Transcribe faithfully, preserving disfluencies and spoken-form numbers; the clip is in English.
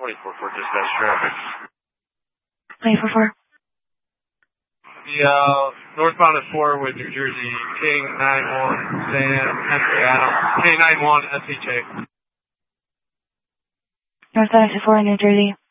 twenty-four four dispatch traffic. twenty-four four. The uh, northbound at four with New Jersey, King nine one, Sam, Henry Adam, K nine one, S H A. Northbound at four in New Jersey.